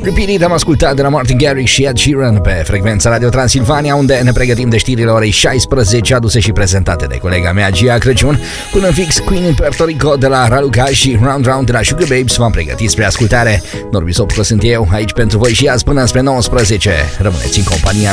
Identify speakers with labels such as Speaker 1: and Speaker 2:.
Speaker 1: Repeat am ascultat de la Martin Garrix și Ed Sheeran pe frecvența Radio Transilvania, unde ne pregătim de știrile orei 16, aduse și prezentate de colega mea Gia Crăciun. Până fix, Queen in Puerto Rico de la Raluca și Round Round de la Sugar Babes v-am pregătit spre ascultare. Norbi Sopcă sunt eu, aici pentru voi și azi până spre 19. Rămâneți în compania